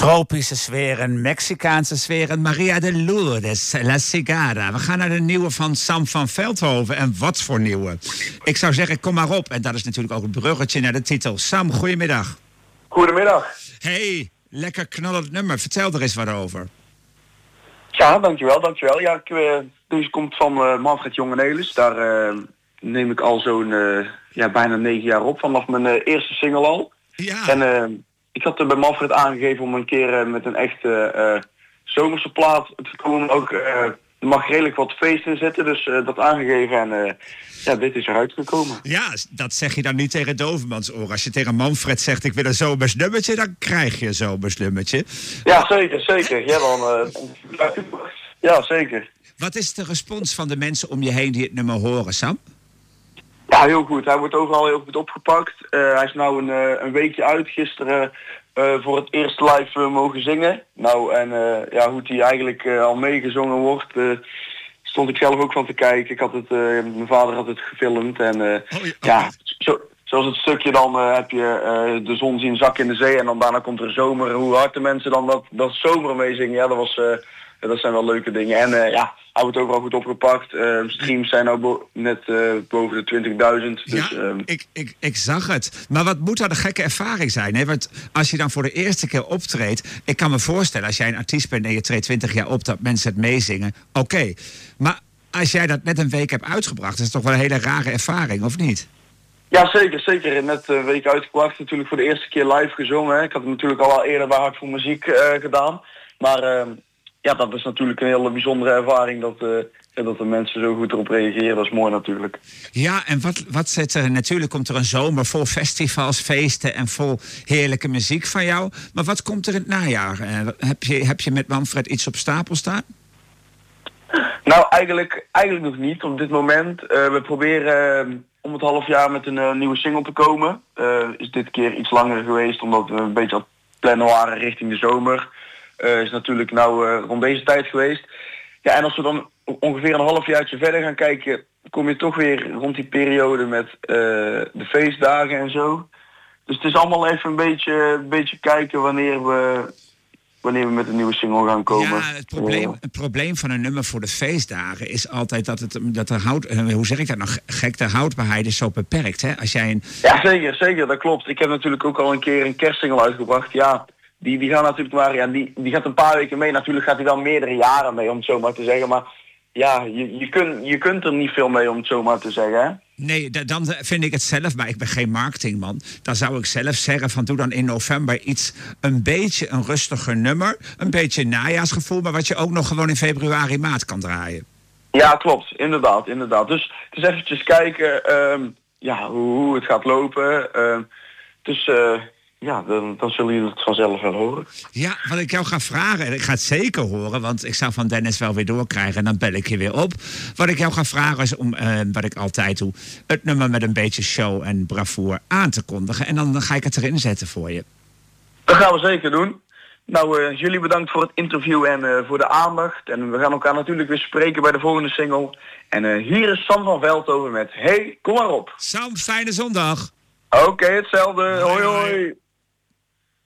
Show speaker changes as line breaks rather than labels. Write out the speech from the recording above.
Tropische sferen, Mexicaanse sferen, Maria de Lourdes, La Cigara. We gaan naar de nieuwe van Sam van Veldhoven. En wat voor nieuwe. Ik zou zeggen, kom maar op. En dat is natuurlijk ook een bruggetje naar de titel. Sam, goedemiddag.
Goedemiddag.
Hey, lekker knallend nummer. Vertel er eens wat over.
Ja, dankjewel. Ja, deze komt van Manfred Jongenelis. Daar neem ik al zo'n bijna 9 jaar op. Vanaf mijn eerste single al.
Ja.
En ik had er bij Manfred aangegeven om een keer met een echte zomerse plaat te komen. Ook, er mag redelijk wat feest in zitten, dus dat aangegeven. En dit is eruit gekomen.
Ja, dat zeg je dan niet tegen dovenmansoor. Als je tegen Manfred zegt, ik wil een zomers nummertje, dan krijg je een zomers nummertje.
Ja, zeker. Ja, ja, zeker.
Wat is de respons van de mensen om je heen die het nummer horen, Sam?
Ja, heel goed. Hij wordt overal heel goed opgepakt. Hij is nou een weekje uit. Gisteren voor het eerst live mogen zingen. Nou, en hoe hij eigenlijk al meegezongen wordt, stond ik zelf ook van te kijken. Mijn vader had het gefilmd. En zoals het stukje, dan heb je de zon zien zakken in de zee. En dan daarna komt er zomer. Hoe hard de mensen dan dat zomer meezingen. Ja, dat zijn wel leuke dingen. En hij wordt overal goed opgepakt. Streams zijn nou net boven de 20.000. Dus,
ja, ik zag het. Maar wat moet dat een gekke ervaring zijn? Hè? Want als je dan voor de eerste keer optreedt... Ik kan me voorstellen, als jij een artiest bent en je treedt 20 jaar op... dat mensen het meezingen, oké. Maar als jij dat net een week hebt uitgebracht... is het toch wel een hele rare ervaring, of niet?
Ja, zeker. Net een week uitgebracht. Natuurlijk voor de eerste keer live gezongen. Ik had het natuurlijk al eerder bij Hart voor Muziek gedaan. Maar... dat is natuurlijk een hele bijzondere ervaring dat de mensen zo goed erop reageren. Dat is mooi natuurlijk. Ja, en
wat zit er? Natuurlijk komt er een zomer vol festivals, feesten en vol heerlijke muziek van jou. Maar wat komt er in het najaar? Heb je met Manfred iets op stapel staan?
Nou, eigenlijk nog niet op dit moment. We proberen om het half jaar met een nieuwe single te komen. Is dit keer iets langer geweest omdat we een beetje aan het plannen waren richting de zomer. Is natuurlijk rond deze tijd geweest. Ja, en als we dan ongeveer een halfjaartje verder gaan kijken, kom je toch weer rond die periode met de feestdagen en zo. Dus het is allemaal even een beetje kijken wanneer we met een nieuwe single gaan komen.
Ja, het probleem van een nummer voor de feestdagen is altijd dat de hoe zeg ik dat nog gek, de houdbaarheid is zo beperkt, hè? Als jij
Ja, zeker, dat klopt. Ik heb natuurlijk ook al een keer een kerstsingle uitgebracht, ja. Die gaan natuurlijk maar, die gaat een paar weken mee. Natuurlijk gaat hij wel meerdere jaren mee, om het zo maar te zeggen. Maar ja, je kunt er niet veel mee, om het zo maar te zeggen. Hè?
Nee, dan vind ik het zelf, maar ik ben geen marketingman. Dan zou ik zelf zeggen van doe dan in november een beetje een rustiger nummer. Een beetje najaarsgevoel, maar wat je ook nog gewoon in februari, maart kan draaien.
Ja, klopt. Inderdaad. Dus het is eventjes kijken hoe het gaat lopen. Dan zullen jullie het vanzelf wel horen.
Ja, wat ik jou ga vragen, en ik ga het zeker horen... want ik zou van Dennis wel weer doorkrijgen en dan bel ik je weer op. Wat ik jou ga vragen is om, wat ik altijd doe... het nummer met een beetje show en bravoure aan te kondigen. En dan ga ik het erin zetten voor je.
Dat gaan we zeker doen. Nou, jullie bedankt voor het interview en voor de aandacht. En we gaan elkaar natuurlijk weer spreken bij de volgende single. En hier is Sam van Veldhoven met Hey, kom maar op.
Sam, fijne zondag.
Oké, hetzelfde. Hoi.